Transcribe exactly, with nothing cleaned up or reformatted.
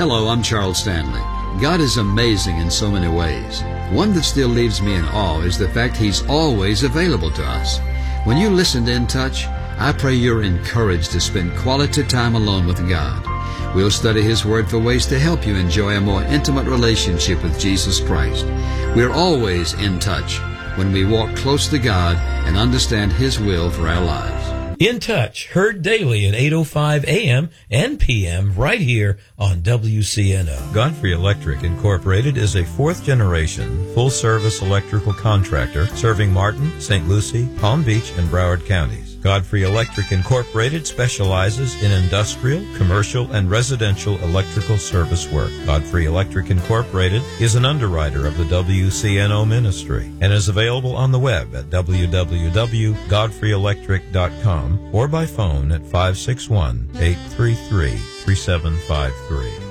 Hello, I'm Charles Stanley. God is amazing in so many ways. One that still leaves me in awe is the fact He's always available to us. When you listen to In Touch, I pray you're encouraged to spend quality time alone with God. We'll study His Word for ways to help you enjoy a more intimate relationship with Jesus Christ. We're always in touch when we walk close to God and understand His will for our lives. In Touch, heard daily at eight oh five a m and p m right here on W C N O. Godfrey Electric Incorporated is a fourth-generation, full-service electrical contractor serving Martin, Saint Lucie, Palm Beach, and Broward counties. Godfrey Electric Incorporated specializes in industrial, commercial, and residential electrical service work. Godfrey Electric Incorporated is an underwriter of the W C N O ministry and is available on the web at w w w dot godfrey electric dot com or by phone at five six one, eight three three, three seven five three.